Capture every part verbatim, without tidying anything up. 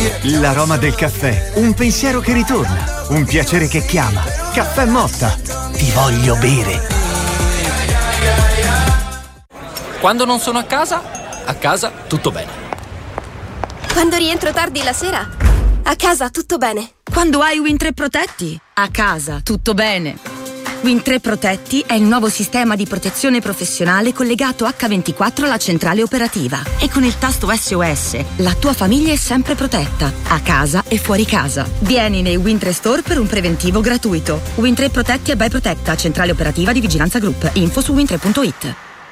L'aroma del caffè, un pensiero che ritorna, un piacere che chiama. Caffè Motta. Ti voglio bere. Quando non sono a casa, a casa tutto bene. Quando rientro tardi la sera, a casa tutto bene. Quando hai Win tre Protetti, a casa tutto bene. Win tre Protetti è il nuovo sistema di protezione professionale collegato acca ventiquattro alla centrale operativa. E con il tasto S O S la tua famiglia è sempre protetta, a casa e fuori casa. Vieni nei Win tre Store per un preventivo gratuito. Win tre Protetti e by Protetta, centrale operativa di Vigilanza Group. Info su win tre punto it.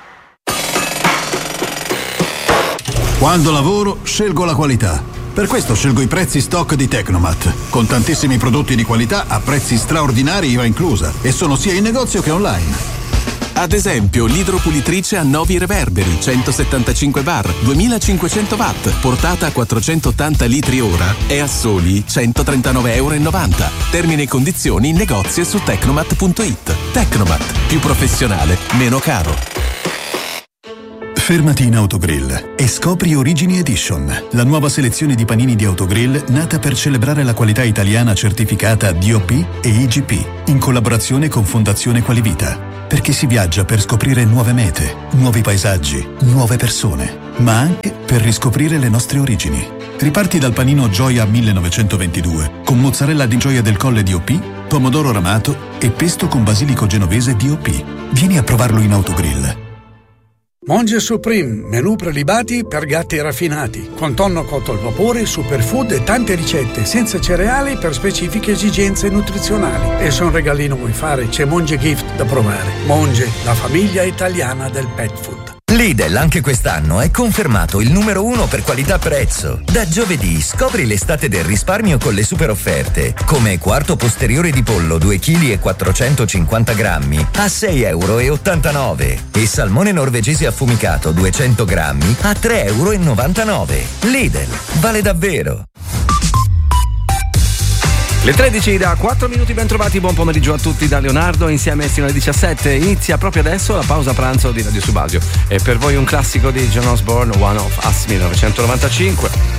Quando lavoro, scelgo la qualità. Per questo scelgo i prezzi stock di Tecnomat, con tantissimi prodotti di qualità a prezzi straordinari I V A inclusa, e sono sia in negozio che online. Ad esempio, l'idropulitrice a Novi Reverberi, centosettantacinque bar, duemilacinquecento watt, portata a quattrocentottanta litri ora, è a soli centotrentanove e novanta euro. Termini e condizioni in negozio e su tecnomat punto it. Tecnomat, più professionale, meno caro. Fermati in Autogrill e scopri Origini Edition, la nuova selezione di panini di Autogrill nata per celebrare la qualità italiana certificata D O P e I G P, in collaborazione con Fondazione Qualivita. Perché si viaggia per scoprire nuove mete, nuovi paesaggi, nuove persone, ma anche per riscoprire le nostre origini. Riparti dal panino Gioia millenovecentoventidue, con mozzarella di Gioia del Colle D O P, pomodoro ramato e pesto con basilico genovese D O P. Vieni a provarlo in Autogrill. Monge Supreme, menù prelibati per gatti raffinati, con tonno cotto al vapore, superfood e tante ricette, senza cereali per specifiche esigenze nutrizionali. E se un regalino vuoi fare, c'è Monge Gift da provare. Monge, la famiglia italiana del pet food. Lidl anche quest'anno è confermato il numero uno per qualità-prezzo. Da giovedì scopri l'estate del risparmio con le super offerte, come quarto posteriore di pollo due chili e quattrocentocinquanta grammi a sei euro e ottantanove e salmone norvegese affumicato duecento grammi a tre euro e novantanove. Lidl, vale davvero! Le tredici da quattro minuti, ben trovati, buon pomeriggio a tutti da Leonardo, insieme fino alle diciassette. Inizia proprio adesso la pausa pranzo di Radio Subasio e per voi un classico di John Osborne, One of Us millenovecentonovantacinque.